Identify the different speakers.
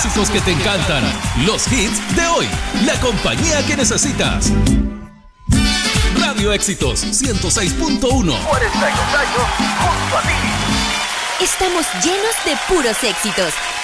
Speaker 1: clásicos que te encantan, los hits de hoy, la compañía que necesitas. Radio Éxitos 106.1.
Speaker 2: 42 años junto a ti.
Speaker 3: Estamos llenos de puros éxitos